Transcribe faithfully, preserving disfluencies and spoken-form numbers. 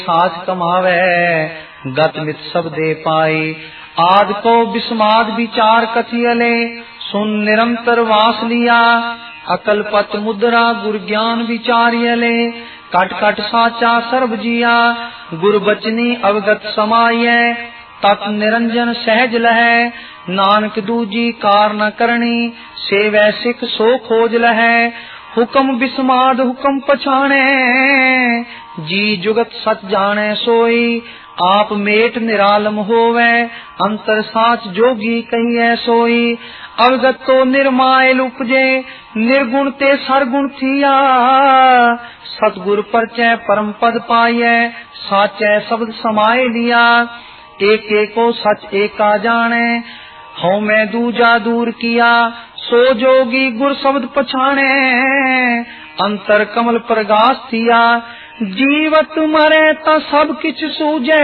सास कमावे गत मित सब दे पाए। आद को बिस्माद विचार कथियले सुन निरंतर वास लिया। अकल पत मुद्रा गुर ज्ञान विचारियले कट कट साचा सर्व जिया। गुर बचनी अवगत समाये तत् निरंजन सहज लहै। नानक दूजी कार न करनी सेवै सिख सो खोज लहै। हुक्म बिस्माद हुक्म पछाणे जी जुगत सच जाने सोई। आप मेट निरालम होवे अंतर साच जोगी कहिए सोई। अवगत तो निर्मायल उपजे निर्गुण ते सरगुण थिया। सतगुर परचै परम पद पाइयै साचै शब्द समाये लिया। एक एको सच एका जाने हਉ मैं दूजा दूर किया। सो जोगी गुर शब्द पछाणे अंतर कमल प्रगास थिया। जीवत मरे ता सब किछ सूझे